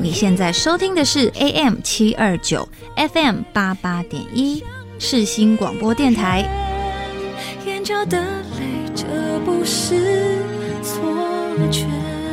你现在收听的是 AM729 FM88.1 世新广播电台。 眼角的泪，这不是错觉。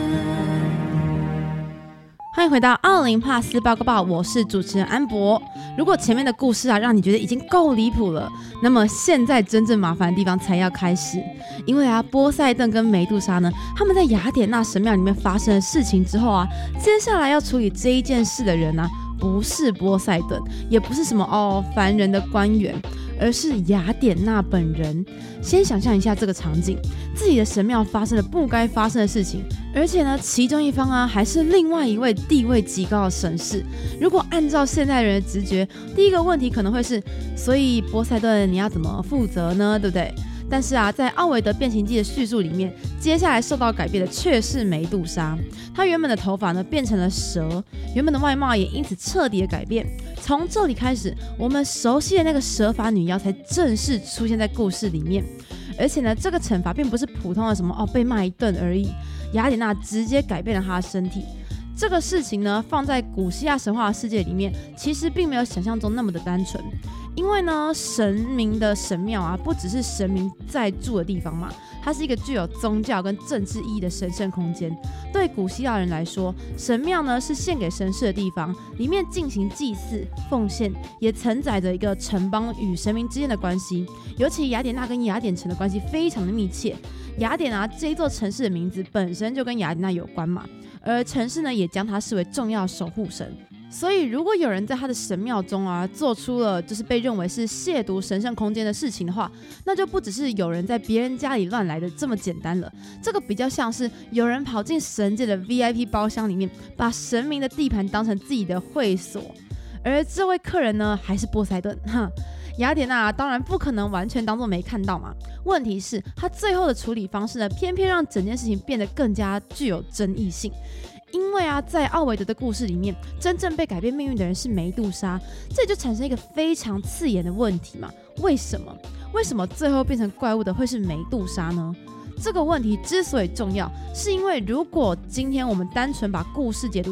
欢迎回到奥林帕斯报告报，我是主持人安博。如果前面的故事让你觉得已经够离谱了，那么现在真正麻烦的地方才要开始。因为波塞顿跟梅杜莎呢，他们在雅典娜神庙里面发生的事情之后接下来要处理这一件事的人不是波塞顿，也不是什么凡人的官员，而是雅典娜本人。先想象一下这个场景，自己的神庙发生了不该发生的事情，而且呢，其中一方还是另外一位地位极高的神士。如果按照现代人的直觉，第一个问题可能会是，所以波塞顿你要怎么负责呢？对不对？但是在奥维德变形记的叙述里面，接下来受到改变的却是梅杜莎。她原本的头发呢变成了蛇，原本的外貌也因此彻底的改变。从这里开始，我们熟悉的那个蛇发女妖才正式出现在故事里面。而且呢，这个惩罚并不是普通的什么被骂一顿而已，雅典娜直接改变了她的身体。这个事情呢，放在古希腊神话的世界里面，其实并没有想象中那么的单纯。因为呢，神明的神庙不只是神明在住的地方嘛，它是一个具有宗教跟政治意义的神圣空间。对古希腊人来说，神庙呢是献给神士的地方，里面进行祭祀、奉献，也承载着一个城邦与神明之间的关系。尤其雅典娜跟雅典城的关系非常的密切。雅典这一座城市的名字本身就跟雅典娜有关嘛，而城市呢也将它视为重要守护神。所以如果有人在他的神庙中做出了就是被认为是亵渎神圣空间的事情的话，那就不只是有人在别人家里乱来的这么简单了，这个比较像是有人跑进神界的 VIP 包厢里面，把神明的地盘当成自己的会所。而这位客人呢，还是波塞顿。雅典娜当然不可能完全当作没看到嘛，问题是他最后的处理方式呢，偏偏让整件事情变得更加具有争议性。因为在奥维德的故事里面，真正被改变命运的人是梅杜莎，这就产生一个非常刺眼的问题嘛，为什么最后变成怪物的会是梅杜莎呢？这个问题之所以重要，是因为如果今天我们单纯把故事解读